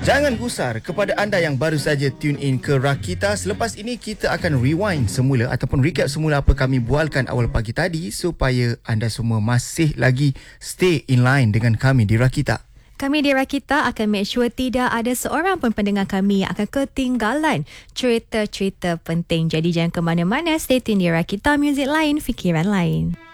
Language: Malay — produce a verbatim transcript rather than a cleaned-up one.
Jangan gusar kepada anda yang baru saja tune in ke Rakita. Selepas ini kita akan rewind semula ataupun recap semula apa kami bualkan awal pagi tadi supaya anda semua masih lagi stay in line dengan kami di Rakita. Kami di Rakita akan make sure tidak ada seorang pun pendengar kami yang akan ketinggalan cerita-cerita penting. Jadi jangan ke mana-mana, stay tune di Rakita, muzik lain, fikiran lain.